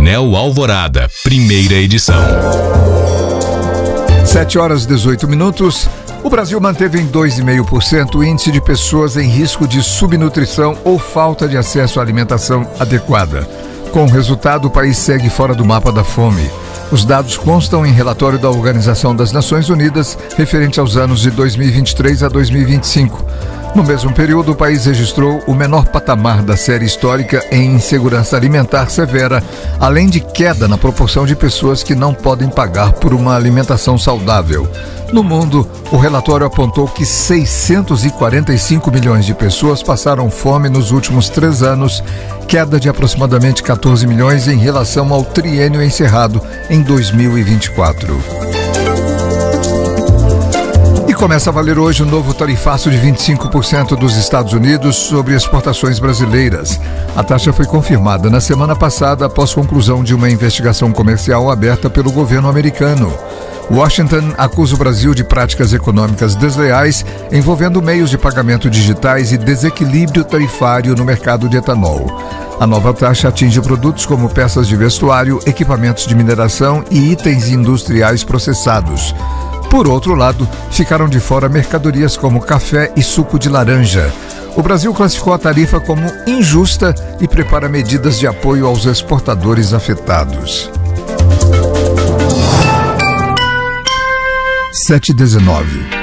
Painel Alvorada, primeira edição. 7h18. O Brasil manteve em 2,5% o índice de pessoas em risco de subnutrição ou falta de acesso à alimentação adequada. Com o resultado, o país segue fora do mapa da fome. Os dados constam em relatório da Organização das Nações Unidas, referente aos anos de 2023 a 2025. No mesmo período, o país registrou o menor patamar da série histórica em insegurança alimentar severa, além de queda na proporção de pessoas que não podem pagar por uma alimentação saudável. No mundo, o relatório apontou que 645 milhões de pessoas passaram fome nos últimos 3 anos, queda de aproximadamente 14 milhões em relação ao triênio encerrado em 2024. E começa a valer hoje o novo tarifaço de 25% dos Estados Unidos sobre exportações brasileiras. A taxa foi confirmada na semana passada após conclusão de uma investigação comercial aberta pelo governo americano. Washington acusa o Brasil de práticas econômicas desleais envolvendo meios de pagamento digitais e desequilíbrio tarifário no mercado de etanol. A nova taxa atinge produtos como peças de vestuário, equipamentos de mineração e itens industriais processados. Por outro lado, ficaram de fora mercadorias como café e suco de laranja. O Brasil classificou a tarifa como injusta e prepara medidas de apoio aos exportadores afetados. 7h19.